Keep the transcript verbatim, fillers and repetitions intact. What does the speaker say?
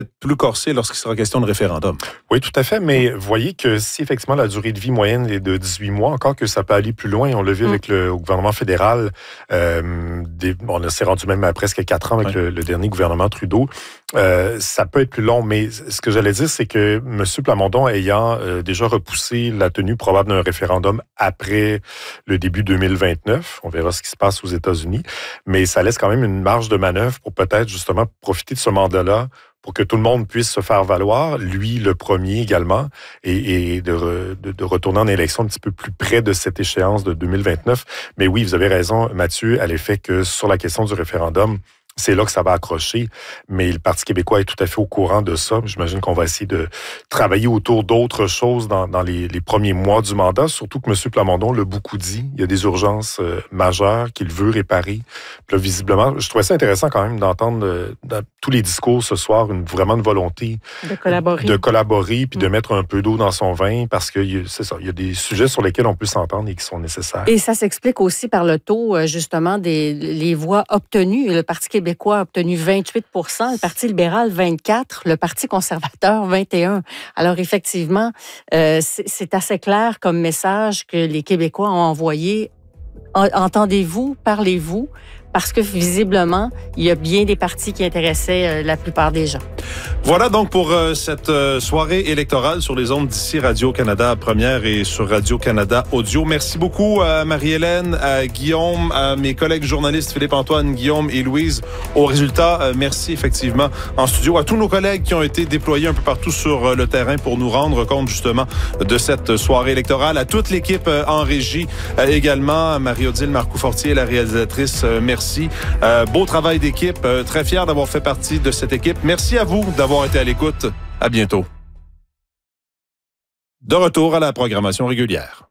plus corsé lorsqu'il sera question de référendum. Oui, tout à fait, mais voyez que si effectivement la durée de vie moyenne est de dix-huit mois, encore que ça peut aller plus loin, on l'a vu mm. avec le gouvernement fédéral, euh, des, on s'est rendu même à presque quatre ans avec ouais. le, le dernier gouvernement Trudeau, euh, ça peut être plus long, mais ce que j'allais dire, c'est que M. Plamondon, ayant euh, déjà repoussé la tenue probable d'un référendum après le début deux mille vingt-neuf, on verra ce qui se passe aux États-Unis, mais ça laisse quand même une marge de manœuvre pour peut-être justement profiter de ce mandat-là pour que tout le monde puisse se faire valoir, lui le premier également, et, et de, re, de, de retourner en élection un petit peu plus près de cette échéance de deux mille vingt-neuf. Mais oui, vous avez raison, Mathieu, à l'effet que sur la question du référendum, c'est là que ça va accrocher, mais le Parti québécois est tout à fait au courant de ça. J'imagine qu'on va essayer de travailler autour d'autres choses dans, dans les, les premiers mois du mandat, surtout que M. Plamondon l'a beaucoup dit. Il y a des urgences euh, majeures qu'il veut réparer. Puis là, visiblement, je trouvais ça intéressant quand même d'entendre euh, dans tous les discours ce soir une, vraiment une volonté de collaborer, de collaborer puis mmh. de mettre un peu d'eau dans son vin parce que c'est ça, il y a des sujets sur lesquels on peut s'entendre et qui sont nécessaires. Et ça s'explique aussi par le taux, justement, des les voix obtenues. Le Parti québécois Québécois a obtenu vingt-huit pour cent, le Parti libéral vingt-quatre, le Parti conservateur vingt et un. Alors effectivement, euh, c'est, c'est assez clair comme message que les Québécois ont envoyé. Entendez-vous, parlez-vous, parce que visiblement, il y a bien des partis qui intéressaient euh, la plupart des gens. Voilà donc pour euh, cette euh, soirée électorale sur les ondes d'ici Radio-Canada Première et sur Radio-Canada Audio. Merci beaucoup à Marie-Hélène, à Guillaume, à mes collègues journalistes Philippe-Antoine, Guillaume et Louise. Au résultat, euh, merci effectivement en studio à tous nos collègues qui ont été déployés un peu partout sur euh, le terrain pour nous rendre compte justement de cette soirée électorale. À toute l'équipe euh, en régie euh, également, à Marie-Odile Marcoux-Fortier, la réalisatrice, euh, merci. Euh, beau travail d'équipe. Euh, très fier d'avoir fait partie de cette équipe. Merci à vous d'avoir été à l'écoute. À bientôt. De retour à la programmation régulière.